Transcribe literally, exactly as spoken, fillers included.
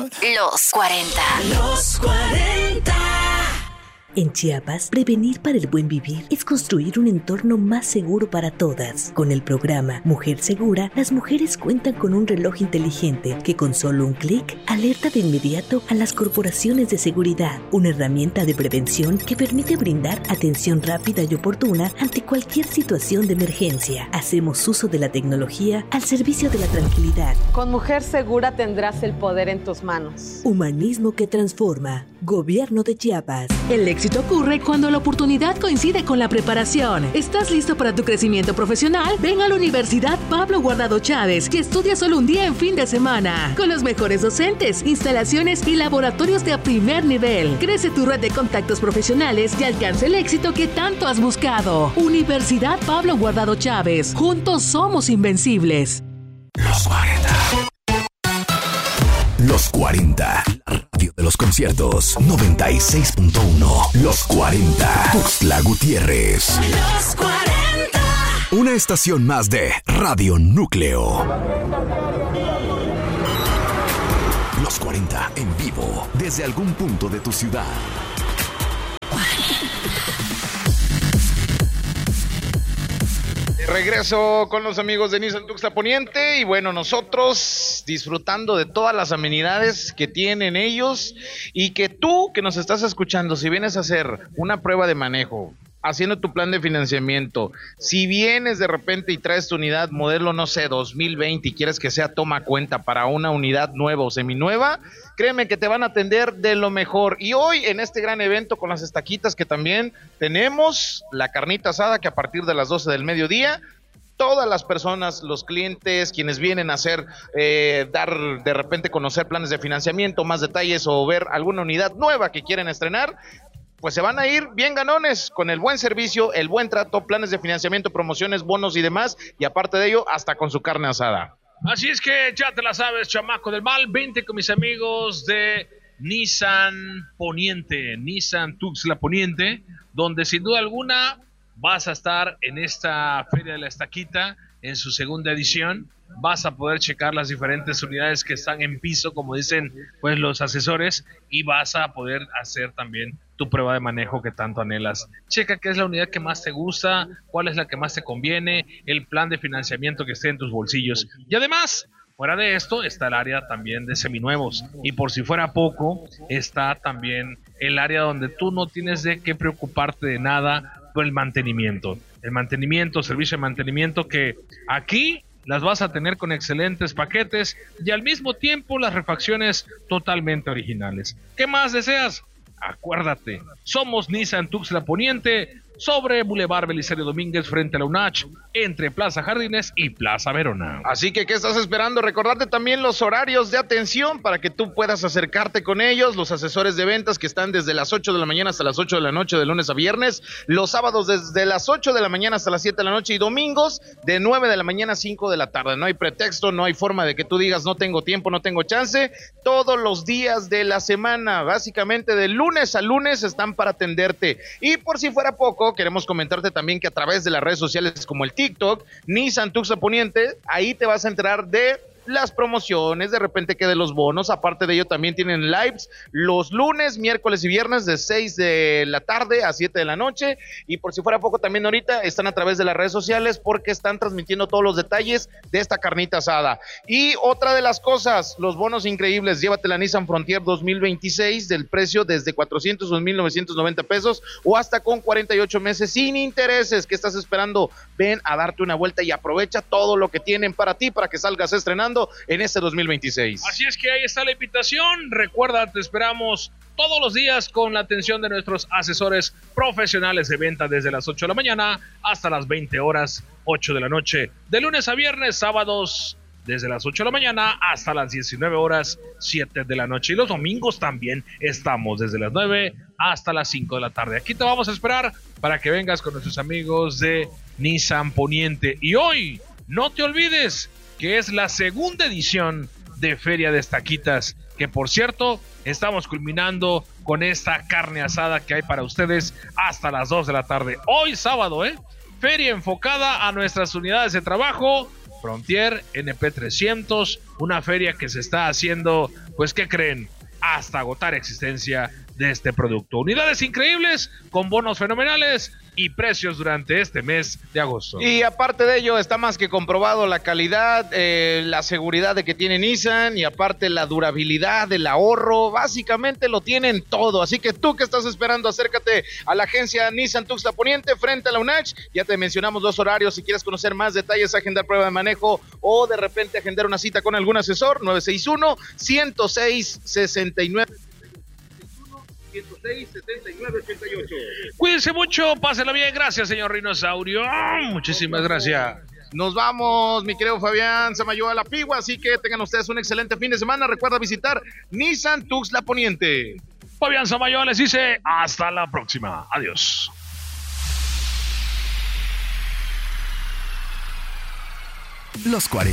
Los cuarenta. Los cuarenta. En Chiapas, prevenir para el buen vivir es construir un entorno más seguro para todas. Con el programa Mujer Segura, las mujeres cuentan con un reloj inteligente que con solo un clic alerta de inmediato a las corporaciones de seguridad, una herramienta de prevención que permite brindar atención rápida y oportuna ante cualquier situación de emergencia. Hacemos uso de la tecnología al servicio de la tranquilidad. Con Mujer Segura tendrás el poder en tus manos. Humanismo que transforma. Gobierno de Chiapas. El éxito ocurre cuando la oportunidad coincide con la preparación. ¿Estás listo para tu crecimiento profesional? Ven a la Universidad Pablo Guardado Chávez y estudia solo un día en fin de semana. Con los mejores docentes, instalaciones y laboratorios de primer nivel. Crece tu red de contactos profesionales y alcanza el éxito que tanto has buscado. Universidad Pablo Guardado Chávez. Juntos somos invencibles. Los cuarenta. Los cuarenta. Radio de los conciertos. noventa y seis punto uno. Los cuarenta. Tuxtla Gutiérrez. Los cuarenta. Una estación más de Radio Núcleo. Los cuarenta en vivo. Desde algún punto de tu ciudad. Regreso con los amigos de Nissan Tuxtla Poniente y bueno, nosotros disfrutando de todas las amenidades que tienen ellos y que tú que nos estás escuchando, si vienes a hacer una prueba de manejo, haciendo tu plan de financiamiento, si vienes de repente y traes tu unidad modelo, no sé, dos mil veinte y quieres que sea toma cuenta para una unidad nueva o seminueva, créeme que te van a atender de lo mejor. Y hoy en este gran evento con las estaquitas que también tenemos, la carnita asada que a partir de las doce del mediodía, todas las personas, los clientes, quienes vienen a hacer, eh, dar de repente conocer planes de financiamiento, más detalles o ver alguna unidad nueva que quieren estrenar, pues se van a ir bien ganones con el buen servicio, el buen trato, planes de financiamiento, promociones, bonos y demás, y aparte de ello, hasta con su carne asada. Así es que ya te la sabes, chamaco del mal, vente con mis amigos de Nissan Poniente, Nissan Tuxtla Poniente, donde sin duda alguna vas a estar en esta Feria de la Estaquita, en su segunda edición. Vas a poder checar las diferentes unidades que están en piso, como dicen pues los asesores, y vas a poder hacer también tu prueba de manejo que tanto anhelas. Checa qué es la unidad que más te gusta, cuál es la que más te conviene, el plan de financiamiento que esté en tus bolsillos. Y además, fuera de esto, está el área también de seminuevos. Y por si fuera poco, está también el área donde tú no tienes de qué preocuparte de nada por el mantenimiento. El mantenimiento, servicio de mantenimiento, que aquí las vas a tener con excelentes paquetes y al mismo tiempo las refacciones totalmente originales. ¿Qué más deseas? Acuérdate, somos Nissan Tuxtla Poniente, sobre Boulevard Belisario Domínguez frente a la U N A C, entre Plaza Jardines y Plaza Verona. Así que, ¿qué estás esperando? Recordarte también los horarios de atención para que tú puedas acercarte con ellos, los asesores de ventas que están desde las ocho de la mañana hasta las ocho de la noche de lunes a viernes, los sábados desde las ocho de la mañana hasta las siete de la noche y domingos de nueve de la mañana a cinco de la tarde. No hay pretexto, no hay forma de que tú digas no tengo tiempo, no tengo chance. Todos los días de la semana, básicamente de lunes a lunes están para atenderte. Y por si fuera poco, queremos comentarte también que a través de las redes sociales como el TikTok, Nissan Tuxtla Poniente, ahí te vas a enterar de las promociones, de repente que de los bonos. Aparte de ello también tienen lives los lunes, miércoles y viernes de seis de la tarde a siete de la noche, y por si fuera poco también ahorita están a través de las redes sociales porque están transmitiendo todos los detalles de esta carnita asada. Y otra de las cosas, los bonos increíbles, llévate la Nissan Frontier dos mil veintiséis del precio desde cuatrocientos mil novecientos noventa pesos o hasta con cuarenta y ocho meses sin intereses. ¿Qué estás esperando? Ven a darte una vuelta y aprovecha todo lo que tienen para ti, para que salgas estrenando en este dos mil veintiséis. Así es que ahí está la invitación. Recuerda, te esperamos todos los días con la atención de nuestros asesores profesionales de venta desde las ocho de la mañana hasta las veinte horas, ocho de la noche, de lunes a viernes, sábados desde las ocho de la mañana hasta las diecinueve horas, siete de la noche, y los domingos también estamos desde las nueve hasta las cinco de la tarde. Aquí te vamos a esperar para que vengas con nuestros amigos de Nissan Poniente. Y hoy, no te olvides que es la segunda edición de Feria de Estaquitas, que por cierto, estamos culminando con esta carne asada que hay para ustedes hasta las dos de la tarde. Hoy sábado, ¿eh? Feria enfocada a nuestras unidades de trabajo, Frontier, N P trescientos, una feria que se está haciendo, pues, ¿qué creen? Hasta agotar existencia de este producto. Unidades increíbles, con bonos fenomenales y precios durante este mes de agosto. Y aparte de ello, está más que comprobado la calidad, eh, la seguridad de que tiene Nissan y aparte la durabilidad, el ahorro, básicamente lo tienen todo. Así que tú que estás esperando, acércate a la agencia Nissan Tuxtla Poniente frente a la UNACH. Ya te mencionamos dos horarios. Si quieres conocer más detalles, agendar prueba de manejo o de repente agendar una cita con algún asesor, nueve seis uno, uno cero seis, seis nueve. ciento seis, setenta y nueve, ochenta y ocho. Cuídense mucho, pásenlo bien. Gracias, señor Rinosaurio. Muchísimas gracias. Nos vamos, mi querido Fabián Samayoa La Pigua, así que tengan ustedes un excelente fin de semana. Recuerda visitar Nissan Tuxtla Poniente. Fabián Samayoa les dice hasta la próxima. Adiós. Los cuarenta.